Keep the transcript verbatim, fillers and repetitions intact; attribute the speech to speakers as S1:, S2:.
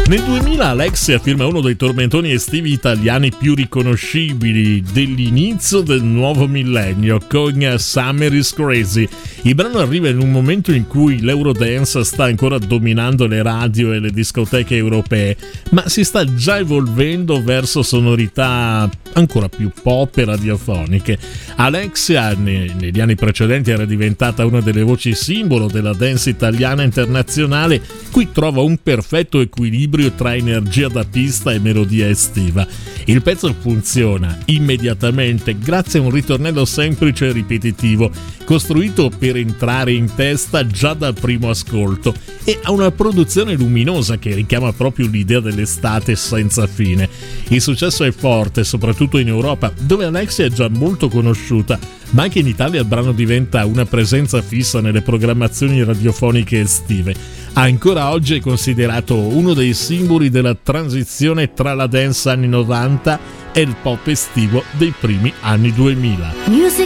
S1: Nel duemila Alexia firma uno dei tormentoni estivi italiani più riconoscibili dell'inizio del nuovo millennio con Summer is Crazy. Il brano arriva in un momento in cui l'Eurodance sta ancora dominando le radio e le discoteche europee, ma si sta già evolvendo verso sonorità ancora più pop e radiofoniche. Alexia ne, negli anni precedenti era diventata una delle voci simbolo della dance italiana internazionale. Qui trova un perfetto equilibrio tra energia da pista e melodia estiva. Il pezzo funziona immediatamente grazie a un ritornello semplice e ripetitivo, costruito per entrare in testa già dal primo ascolto, e a una produzione luminosa che richiama proprio l'idea dell'estate senza fine. Il successo è forte, soprattutto in Europa, dove Alexia è già molto conosciuta, ma anche in Italia il brano diventa una presenza fissa nelle programmazioni radiofoniche estive. Ancora oggi è considerato uno dei simboli della transizione tra la dance anni novanta e il pop estivo dei primi anni duemila.
S2: Music